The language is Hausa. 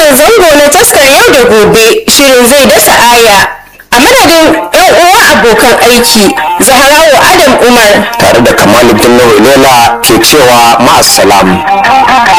wannan zango na taskar yau da gobe shirin zai dasa aya. A madadin 'yan uwa abokan aiki, Zahrawu Adam Umar tare da Kamaluddin Lela ke cewa ma'assalam.